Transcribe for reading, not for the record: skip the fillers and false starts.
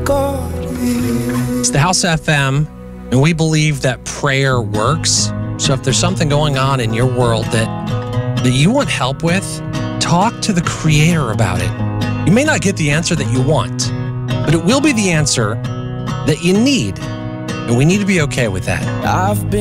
It's the House FM, and we believe that prayer works. So if there's something going on in your world that you want help with, talk to the Creator about it. You may not get the answer that you want, but it will be the answer that you need. And we need to be okay with that.